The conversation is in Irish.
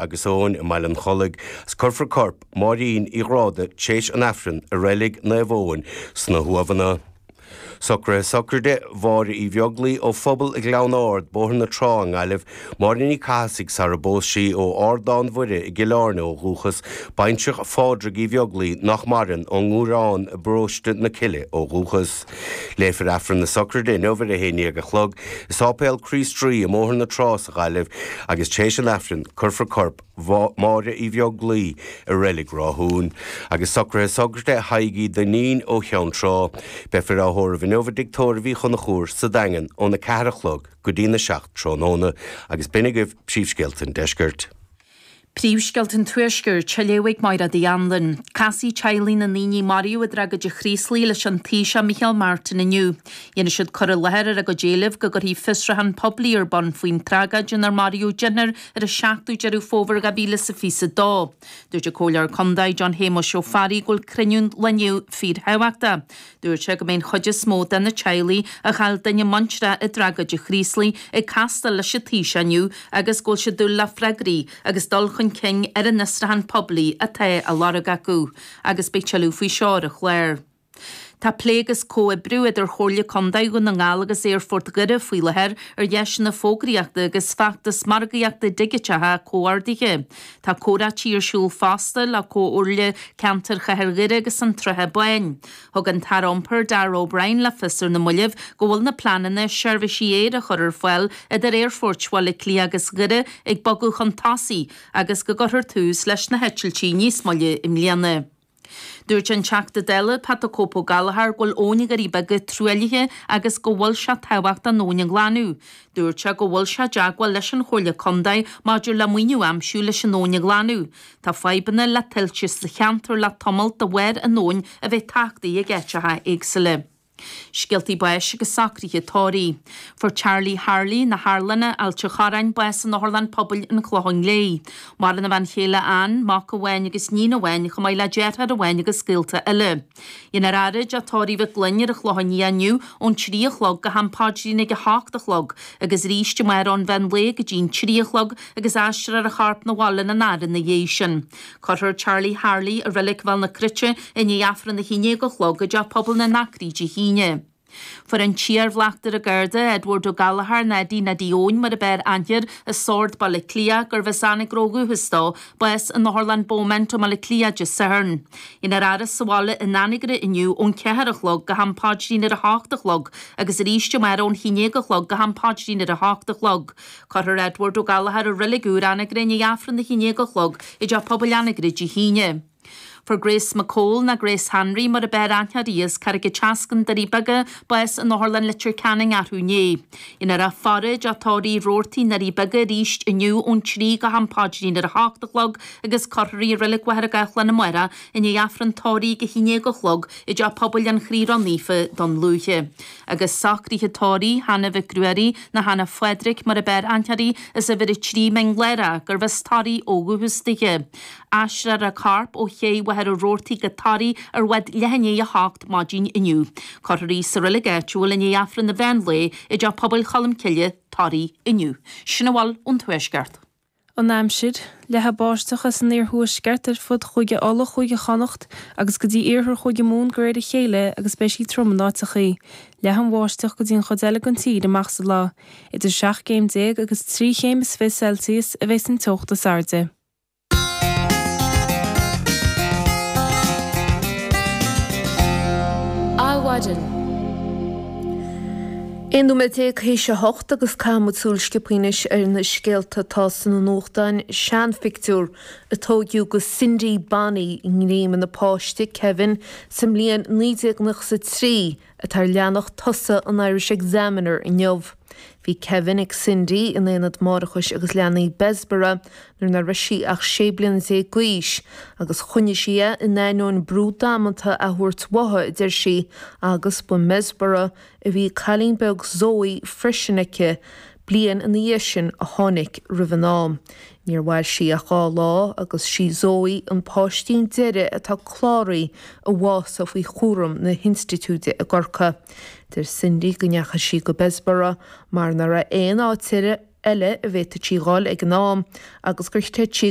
agus ón I maill an cholig s curfar corp marín I ráda téis an afran a rélig na bhóin sna huamhanna. Socrde bhar I bheoglaí ó phobal ag lean ard bóthar na tráng eileh marín I cásigh sar a bós sí ó ardán bhuire I gilearna ó rúchas baintseach fádrag I bheoglaí nach marin ó ngúrán a bróiste na cile ó rúchas. Léfar afran na socrde nóver a héine ag a chlog is ápéil Chris Tree a móthar na trás a eileh agus téis an afran curfar corp máre I bheoglaí a rélig ráthún. Agus socrde haigí danín ó cheantrá befir áthór a Nova dictóir bhí chun na chúr sa dagan ó na cearachlog go dtí na seacht trónóna agus binigh príomhscealtain deisgurt. Príomhscealtain tuaisgur teléigh maira dí anlan. Casí Chailí na níní Mariú a draga de chríslí leis an tíise Michael Martin iniu. Dhéana siad chur a lehéir a go déalah go gur hí fisrahan poblí ar bon faoin tragaidin ar Mariú Jenner ar a seachtú dearú fóver a bíle sa físa dá. Dúirt a cólear condaid John Hamo Seofarí gúil criniún leniu fír heachta. Dúirt se go mén chuide smó den na Chailí a chail daine mantra a draga de chríslí i casta leis a tíise aniu agus gúil se dúil le fregraí agus dul King ar an Nistrahan poblí a tae a lara gacu, agus beichalú fui seár a chléir. Tá plégus có a brúid ar chóirle condaigh na ngálagus Fort gire fui lehéir ar dheis na fógraíachta agus factas margaíachta digitethe cóardaige. Tá córatí ar siúl fásta le có urle cantar chathir gire agus an trothe bain. Thug an tarompar Dar O'Brien le fisar na muileh go bhfuil na planana seirbhísí éad a chur ar foiil idir Fortshwal le clí agus gire ag bogu chuntásaí agus go gurthar tús leis na hetiltí níos moille im líana. Dúirt an teachta deile Patacopo Gallagher gúil ónig ar ibe trúilige agus go bhfuil se tehacht an ónig glanú. Dúirt se go bhfuil se deagháil leis an chóirle condaid maidir le muoinú amsú leis an ónig glanú. Tá feibanna le tiltis le cheantar le tomalt de bhair an óin a bheith teachtaí a gceittethe éagsile. Scialtaí buis agus sacríthe tóirí. For Charlie Harley na Harlanna ailte charain buis an Orlan pobl in chlochain lé. Mar na bhain chéile an, mac a bhain agus nína bhain go mai le déirtha a bhain agus scialta eile. Inar arid a tóirí bheith glunne a chlochain aniu ón trí chlog go hampádína go hácht a chlog agus ríiste mar an bhain lé go dín trí chlog agus aistir ar a charp na bhalla na náda na dhéisian. Cothar Charlie Harley a rilik bhil na crite in afran na híine go chlog a de pobl na nacríide híine. For an tíar bhlaachtar a gurda Edward O'Gallagher na díón mar a bear antir a sord ba le clia gur bhesannig rógu hustá bues an Norland Bowment ma le clia de sehern. Inar ara sawale in nanigre iniu ón ceharachlog go hampádín ar a háchtachlog agus ríiste mar ón hínégalog go hampádín ar a háchtachlog. Cothar Edward O'Gallagher a riligúr anigre ní afran na hínégalog I de pobl anigre de híne. For Grace McCall na Grace Henry mar a bear ancharías carige chascan darí baga bues an Norland Literature Canning arhúné. Inar a farid a tóí rórtí narí baga ríist iniu ón trí go hampádín ar a háchtachlog agus corthaí rilig wahar a gachlan na muire in afran tóí go híine go chlog I de pobl an chrí an lífa don lúche. Agus sacríthe tóí Hanna Vicrueri na Hanna Frederick mar a bear ancharí is a bhir trí menglera gur bheith táí óguhustiige. Asra a carp ó ché wahar a rórtí gatarí ar wed lehanné a hácht mádín iniu. Corthaí sa rilige túil in afran na bhain lé I de pobl chalam ciile táí iniu. Sinna bhil ón tuaisceart. An aimsid lethe báisteachas an níor thuaisceart ar fud chuige alla chuige chanacht agus go dtí iarthar chuige mún gur a chéile agus beisi tromnáitichaí. Lehan bháisteach go dtíon chodeile an tíad amach sa lá. Idir 7 céim 10 agus 3 céim 5 Celsius a bheits an tocht a sarde. Éú me té hé hocht agus cámúil skipínis ar na scéalta tá san an nóchtainn sean fictúr atógiú go Cindy Bonny I ngréim na páiste Kevin sam líon 1993 a tar leannach tosa an Irish Examiner in Neamh. Bhí Kevin ag Cindy in éad marachas agus leannaí Besbara nuair na risí ach sé bliain sé gcuis agus chunne si in éanón brú dámanta a thuirt watha idir si agus bu Mesbara a bhí Callingbeag Zoe frisinnice blian in dhéisisin a tháinig rihanám. Níor bhhail si a gá lá agus si Zoe an páistín deire atá chláraí a bhás a bhí chúram na Institúte a Gorcha. Der Cindy gneacha si go Besbara mar na ra éon áitiire eile a bheith tí gáil ag nám agus gur